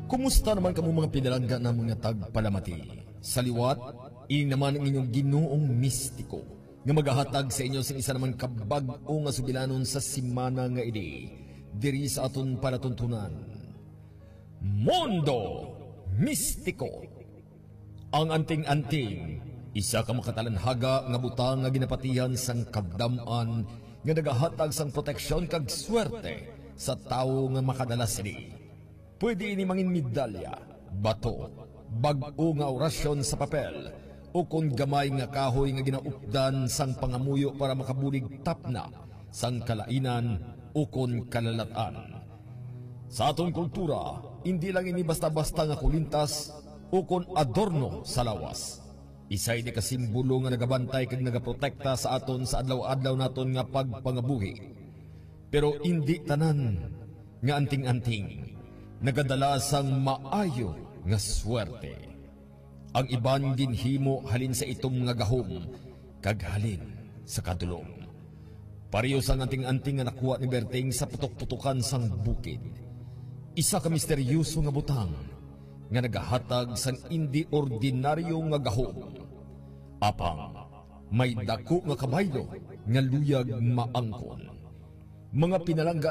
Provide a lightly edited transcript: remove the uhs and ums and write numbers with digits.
Kumusta naman kamo mga pinalangga na mga tagpalamati? Sa liwat, ini naman ang inyong ginoong mistiko nga magahatag sa inyo sa isa naman kabag-o nga subilanon sa simana nga idi diri sa aton palatuntunan. Mundo Mistiko. Ang anting-anting, isa ka makatalanhaga nga butang nga ginapatihan sang kabdaman nga nagahatag sang proteksyon kag swerte sa tawo nga makadalas ini. Pwede ini mangin medalya, bato, bag-o nga orasyon sa papel, o kung gamay nga kahoy nga ginaupdan sang pangamuyo para makabulig tapna sang kalainan o kung kalalatan. Sa atong kultura, hindi lang ini basta-basta nga kulintas o kung adorno sa lawas. Isa'y di kasimbolo nga nagabantay kag nagaprotekta sa aton sa adlaw-adlaw naton nga pagpangabuhi. Pero hindi tanan nga anting-anting nagadala sang maayo nga swerte. Ang iban ginhimo halin sa itom nga gahom kag halin sa kadulom. Pareho sang anting-anting nga nakuha ni Berting sa putok-putukan sang bukid. Isa ka misteryoso nga butang nga nagahatag sang hindi ordinaryo nga gahom. Apang may dako nga kabaylo nga luyag maangkon. Mga pinalangga